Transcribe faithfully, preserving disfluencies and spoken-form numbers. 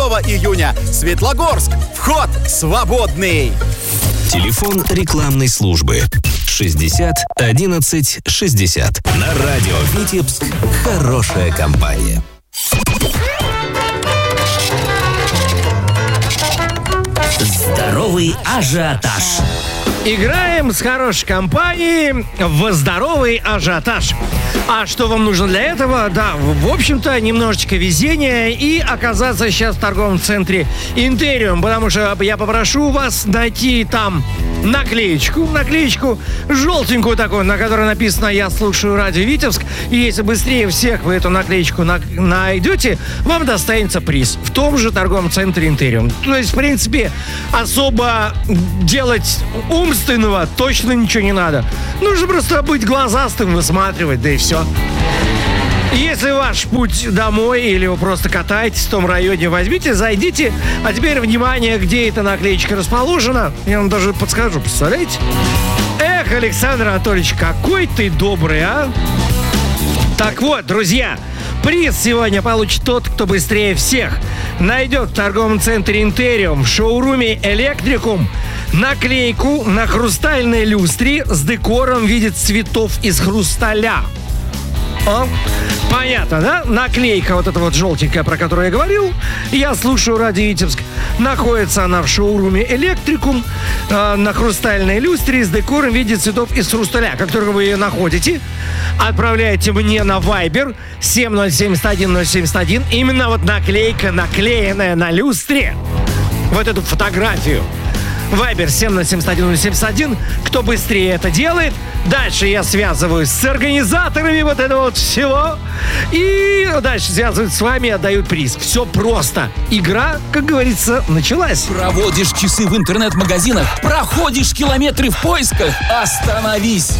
июня. Светлогорск. Вход свободный. Телефон рекламной службы шестьдесят одиннадцать шестьдесят. На радио Витебск. Хорошая компания. Здоровый ажиотаж. Играем с хорошей компанией в здоровый ажиотаж. А что вам нужно для этого? Да, в общем-то, немножечко везения и оказаться сейчас в торговом центре Интериум, потому что я попрошу вас найти там наклеечку, наклеечку желтенькую такую, на которой написано «Я слушаю радио Витебск». И если быстрее всех вы эту наклеечку на- найдете, вам достанется приз в том же торговом центре Интериум. То есть, в принципе, особо делать умственного точно ничего не надо. Нужно просто быть глазастым, высматривать, да и все. Если ваш путь домой или вы просто катаетесь в том районе, возьмите, зайдите. А теперь, внимание, где эта наклеечка расположена. Я вам даже подскажу, представляете? Эх, Александр Анатольевич, какой ты добрый, а? Так вот, друзья, приз сегодня получит тот, кто быстрее всех найдет в торговом центре Интериум в шоуруме Электрикум наклейку на хрустальной люстре с декором в виде цветов из хрусталя. А? Понятно, да? Наклейка вот эта вот желтенькая, про которую я говорил. Я слушаю радио Витебск. Находится она в шоуруме Электрикум э, на хрустальной люстре с декором в виде цветов из хрусталя. Как только вы ее находите, отправляете мне на Viber семь ноль семь один ноль семь один. Именно вот наклейка, наклеенная на люстре. Вот эту фотографию. Вайбер семь ноль семь один ноль семь один. Кто быстрее это делает, дальше я связываюсь с организаторами вот этого вот всего. И дальше связываются с вами и отдают приз. Все просто. Игра, как говорится, началась. Проводишь часы в интернет-магазинах, проходишь километры в поисках. Остановись!